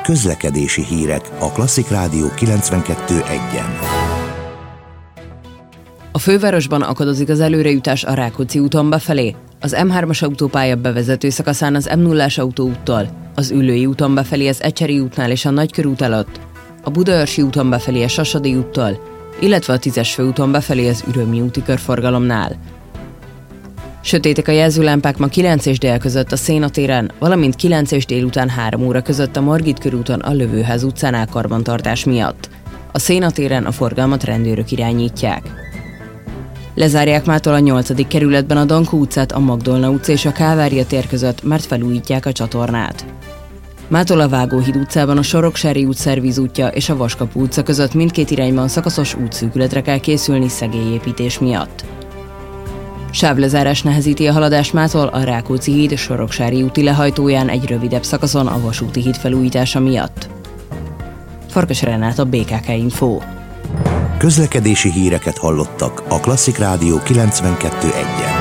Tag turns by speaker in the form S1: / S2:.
S1: Közlekedési hírek a Klasszik Rádió 92.1-en.
S2: A fővárosban akadozik az előrejutás a Rákóczi úton befelé, az M3-as autópálya bevezető szakaszán az M0-as autóúttól, az Üllői úton befelé az Ecseri útnál és a Nagykörút előtt, a Budaörsi úton befelé a Sasadi úttól, illetve a 10-es főúton befelé az Ürömi úti körforgalomnál. Sötétek a jelzőlámpák ma 9 és dél között a Széna téren, valamint 9 és délután 3 óra között a Margit körúton a Lövőház utcánál karbantartás miatt. A Széna téren a forgalmat rendőrök irányítják. Lezárják mától a 8. kerületben a Dankó utcát, a Magdolna utca és a Kálvária tér között, mert felújítják a csatornát. Mától a Vágóhíd utcában a Soroksári út szervízútja és a Vaskapu utca között mindkét irányban szakaszos útszűkületre kell készülni szegélyépítés miatt. Sávlezárás nehezíti a haladást mától a Rákóczi híd Soroksári úti lehajtóján egy rövidebb szakaszon a Vasúti híd felújítása miatt. Farkas Renát, a BKK Info.
S1: Közlekedési híreket hallottak a Klasszik Rádió 92.1-en.